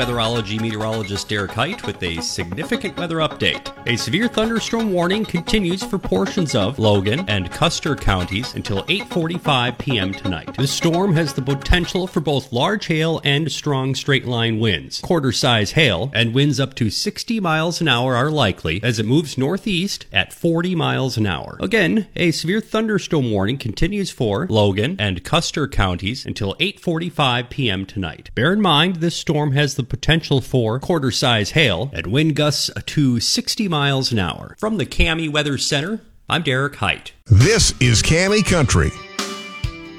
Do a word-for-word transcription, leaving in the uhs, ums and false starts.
weatherology meteorologist Derek Height with a significant weather update. A severe thunderstorm warning continues for portions of Logan and Custer counties until eight forty-five p.m. tonight. The storm has the potential for both large hail and strong straight-line winds. Quarter-size hail and winds up to sixty miles an hour are likely as it moves northeast at forty miles an hour. Again, a severe thunderstorm warning continues for Logan and Custer counties until eight forty-five p.m. tonight. Bear in mind, this storm has the potential for quarter-size hail and wind gusts to sixty miles an hour. From the Cami Weather Center, I'm Derek Height. This is Cami Country.